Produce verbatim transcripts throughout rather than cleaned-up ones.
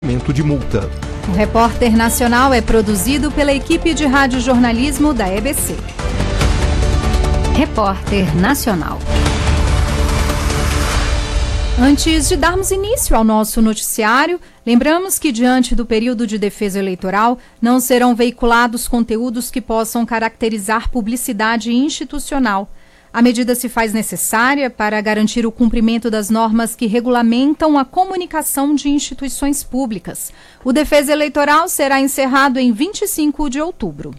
de multa. O Repórter Nacional é produzido pela equipe de radiojornalismo da E B C. Repórter Nacional. Antes de darmos início ao nosso noticiário, lembramos que, diante do período de defesa eleitoral, não serão veiculados conteúdos que possam caracterizar publicidade institucional. A medida se faz necessária para garantir o cumprimento das normas que regulamentam a comunicação de instituições públicas. O Defesa Eleitoral será encerrado em vinte e cinco de outubro.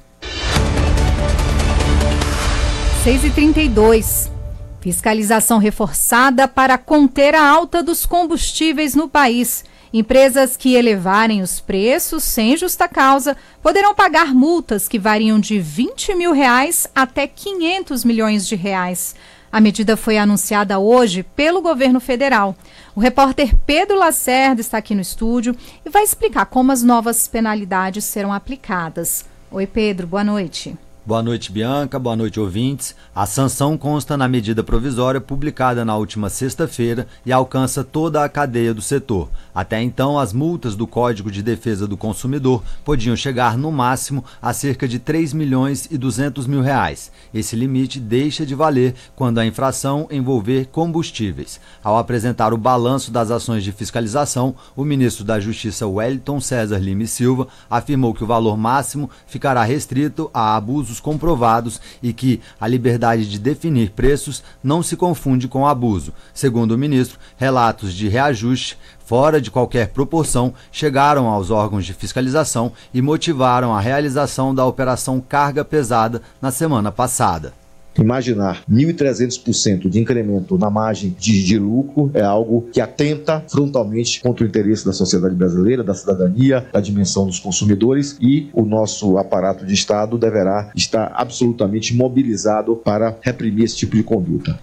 seis e trinta e dois. Fiscalização reforçada para conter a alta dos combustíveis no país. Empresas que elevarem os preços sem justa causa poderão pagar multas que variam de vinte mil reais até quinhentos milhões de reais. A medida foi anunciada hoje pelo governo federal. O repórter Pedro Lacerda está aqui no estúdio e vai explicar como as novas penalidades serão aplicadas. Oi, Pedro, boa noite. Boa noite, Bianca. Boa noite, ouvintes. A sanção consta na medida provisória publicada na última sexta-feira e alcança toda a cadeia do setor. Até então, as multas do Código de Defesa do Consumidor podiam chegar no máximo a cerca de três milhões e duzentos mil reais. Esse limite deixa de valer quando a infração envolver combustíveis. Ao apresentar o balanço das ações de fiscalização, o ministro da Justiça, Wellington César Lima e Silva, afirmou que o valor máximo ficará restrito a abusos comprovados e que a liberdade de definir preços não se confunde com abuso. Segundo o ministro, relatos de reajuste fora de qualquer proporção chegaram aos órgãos de fiscalização e motivaram a realização da Operação Carga Pesada na semana passada. Imaginar mil e trezentos por cento de incremento na margem de, de lucro é algo que atenta frontalmente contra o interesse da sociedade brasileira, da cidadania, da dimensão dos consumidores, e o nosso aparato de Estado deverá estar absolutamente mobilizado para reprimir esse tipo de conduta.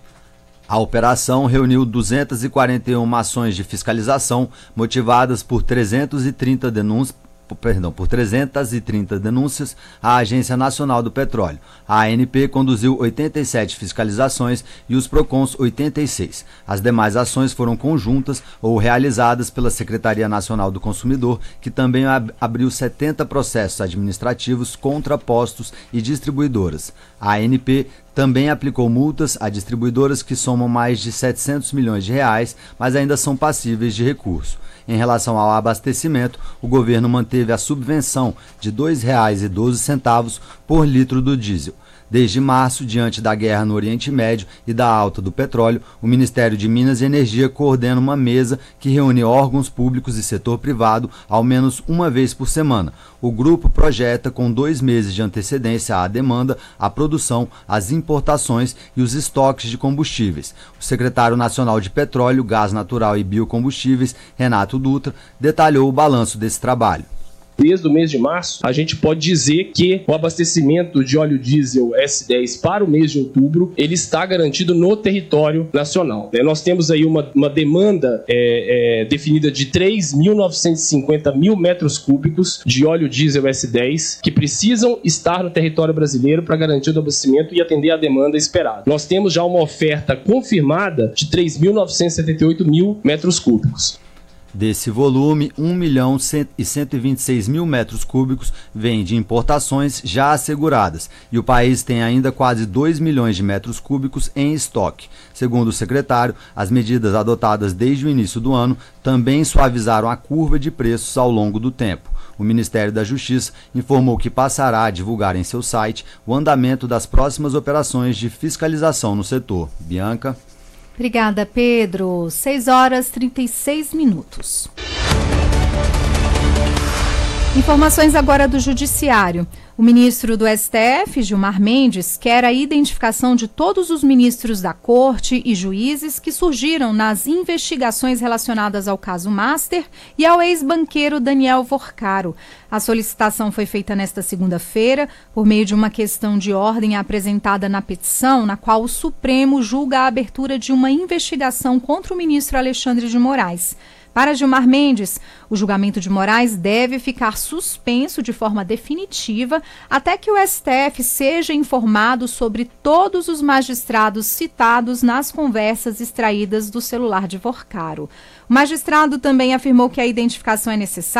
A operação reuniu duzentas e quarenta e uma ações de fiscalização motivadas por trezentas e trinta denúncias Perdão, por trezentas e trinta denúncias à Agência Nacional do Petróleo. A ANP conduziu oitenta e sete fiscalizações e os PROCONs oitenta e seis. As demais ações foram conjuntas ou realizadas pela Secretaria Nacional do Consumidor, que também ab- abriu setenta processos administrativos contra postos e distribuidoras. A ANP também aplicou multas a distribuidoras que somam mais de setecentos milhões de reais, mas ainda são passíveis de recurso. Em relação ao abastecimento, o governo manteve a subvenção de dois reais e doze centavos por litro do diesel. Desde março, diante da guerra no Oriente Médio e da alta do petróleo, o Ministério de Minas e Energia coordena uma mesa que reúne órgãos públicos e setor privado ao menos uma vez por semana. O grupo projeta, com dois meses de antecedência à demanda, a produção, as importações e os estoques de combustíveis. O secretário nacional de Petróleo, Gás Natural e Biocombustíveis, Renato Dutra, detalhou o balanço desse trabalho. Desde o mês de março, a gente pode dizer que o abastecimento de óleo diesel S dez para o mês de outubro, ele está garantido no território nacional. É, nós temos aí uma, uma demanda é, é, definida de três mil novecentos e cinquenta mil metros cúbicos de óleo diesel S dez que precisam estar no território brasileiro para garantir o abastecimento e atender a demanda esperada. Nós temos já uma oferta confirmada de três mil novecentos e setenta e oito mil metros cúbicos. Desse volume, um milhão e cento e vinte e seis mil metros cúbicos vem de importações já asseguradas e o país tem ainda quase dois milhões de metros cúbicos em estoque. Segundo o secretário, as medidas adotadas desde o início do ano também suavizaram a curva de preços ao longo do tempo. O Ministério da Justiça informou que passará a divulgar em seu site o andamento das próximas operações de fiscalização no setor. Bianca. Obrigada, Pedro. seis horas e trinta e seis minutos. Informações agora do Judiciário. O ministro do S T F, Gilmar Mendes, quer a identificação de todos os ministros da Corte e juízes que surgiram nas investigações relacionadas ao caso Master e ao ex-banqueiro Daniel Vorcaro. A solicitação foi feita nesta segunda-feira por meio de uma questão de ordem apresentada na petição, na qual o Supremo julga a abertura de uma investigação contra o ministro Alexandre de Moraes. Para Gilmar Mendes, o julgamento de Moraes deve ficar suspenso de forma definitiva até que o S T F seja informado sobre todos os magistrados citados nas conversas extraídas do celular de Vorcaro. O magistrado também afirmou que a identificação é necessária